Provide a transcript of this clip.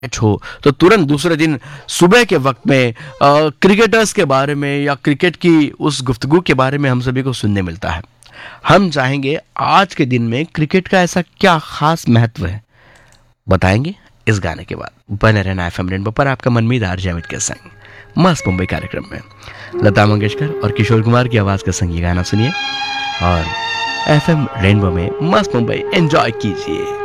हो तो तुरंत दूसरे दिन सुबह के वक्त में क्रिकेटर्स के बारे में या क्रिकेट की उस गुफ्तगू के बारे में हम सभी को सुनने मिलता है। हम चाहेंगे आज के दिन में क्रिकेट का ऐसा क्या खास महत्व है, बताएंगे इस गाने के बाद। बने रहना एफएम रेनबो पर, आपका मनमीत आरजे अमित के संग मस्त मुंबई कार्यक्रम में लता मंगेशकर और किशोर कुमार की आवाज का संग ये गाना सुनिए और एफएम रेनबो में मस्त मुंबई एंजॉय कीजिए।